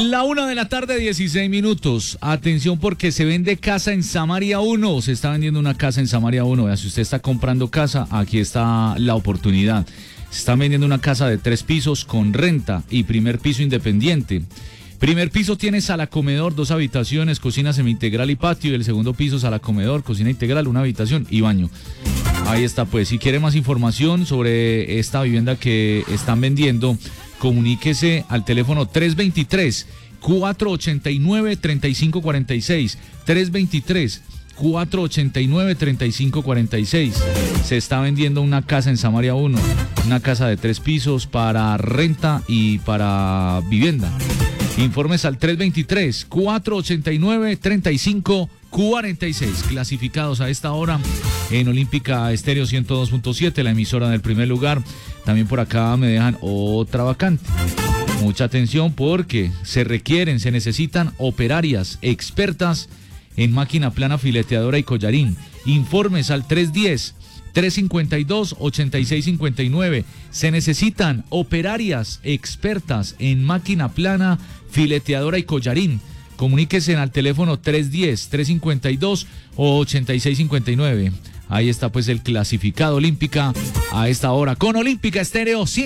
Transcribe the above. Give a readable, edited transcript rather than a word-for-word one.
La 1:16 p.m. Atención porque se vende casa en Samaria 1. Se está vendiendo una casa en Samaria 1. Vea, si usted está comprando casa, aquí está la oportunidad. Se está vendiendo una casa de 3 pisos con renta y primer piso independiente. Primer piso tiene sala comedor, 2 habitaciones, cocina semi-integral y patio. Y el segundo piso, sala comedor, cocina integral, 1 habitación y baño. Ahí está, pues. Si quiere más información sobre esta vivienda que están vendiendo, comuníquese al teléfono 323-489-3546. 323-489-3546. Se está vendiendo una casa en Samaria 1, una casa de 3 pisos para renta y para vivienda. Informes al 323-489-3546. Clasificados a esta hora en Olímpica Estéreo 102.7, la emisora del primer lugar. También por acá me dejan otra vacante. Mucha atención porque se necesitan operarias expertas en máquina plana, fileteadora y collarín. Informes al 310-352-8659. Se necesitan operarias expertas en máquina plana, fileteadora y collarín. Comuníquese al teléfono 310-352-8659. Ahí está pues el clasificado Olímpica a esta hora con Olímpica Estéreo 100.